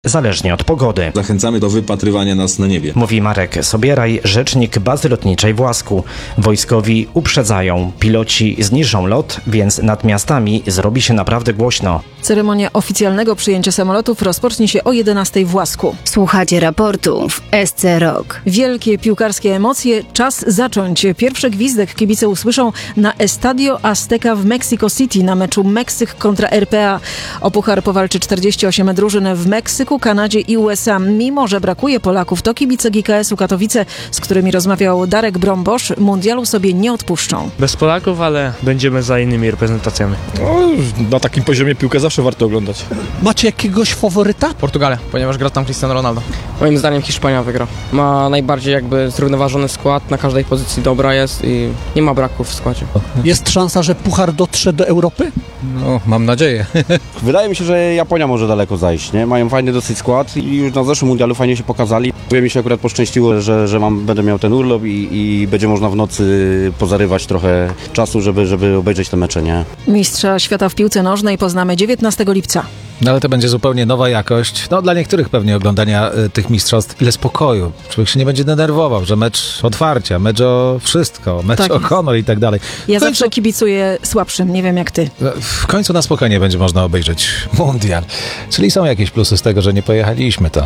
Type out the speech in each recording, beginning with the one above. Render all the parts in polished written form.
zależnie od pogody. Zachęcamy do wypatrywania nas na niebie. Mówi Marek Sobieraj, rzecznik bazy lotniczej w Łasku. Wojskowi uprzedzają, piloci zniżą lot, więc nad miastami zrobi się naprawdę głośno. Ceremonia oficjalnego przyjęcia samolotów rozpocznie się o 11:00 w Łasku. Słuchacie raportu w SC Rock. Wielkie piłkarskie emocje, czas zacząć. Pierwszy gwizdek kibice usłyszą na Estadio Azteca w Mexico City na meczu Meksyk kontra RPA. O puchar powalczy 48 drużyn w Meksyku, Kanadzie i USA. Mimo że brakuje Polaków, to kibice GKS-u Katowice, z którymi rozmawiał Darek Brombosz, mundialu sobie nie odpuszczą. Bez Polaków, ale będziemy za innymi reprezentacjami. Na takim poziomie piłkę zawsze warto oglądać. Macie jakiegoś faworyta? Portugalia, ponieważ gra tam Cristiano Ronaldo. Moim zdaniem Hiszpania wygra. Ma najbardziej jakby zrównoważony skład, na każdej pozycji dobra jest i nie ma braków w składzie. Jest szansa, że puchar dotrze do Europy? No, mam nadzieję. Wydaje mi się, że Japonia może daleko zajść, nie? Mają fajny dosyć skład i już na zeszłym mundialu fajnie się pokazali. Mi się akurat poszczęściło, że będę miał ten urlop i będzie można w nocy pozarywać trochę czasu, żeby obejrzeć te mecze, nie? Mistrza świata w piłce nożnej poznamy 19 lipca. No ale to będzie zupełnie nowa jakość. No dla niektórych pewnie oglądania tych mistrzostw. Ile spokoju. Człowiek się nie będzie denerwował, że mecz otwarcia, mecz o wszystko, mecz Tak o jest. honor i tak dalej. Ja zawsze kibicuję słabszym, nie wiem jak ty. W końcu na spokojnie będzie można obejrzeć mundial. Czyli są jakieś plusy z tego, że nie pojechaliśmy tam.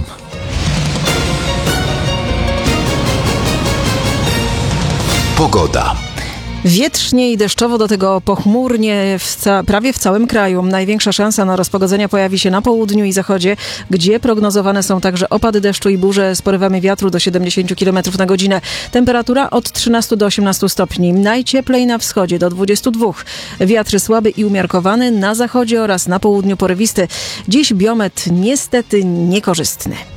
Pogoda. Wietrznie i deszczowo, do tego pochmurnie prawie w całym kraju. Największa szansa na rozpogodzenia pojawi się na południu i zachodzie, gdzie prognozowane są także opady deszczu i burze z porywami wiatru do 70 km na godzinę. Temperatura od 13 do 18 stopni. Najcieplej na wschodzie do 22. Wiatr słaby i umiarkowany na zachodzie oraz na południu porywisty. Dziś biometr niestety niekorzystny.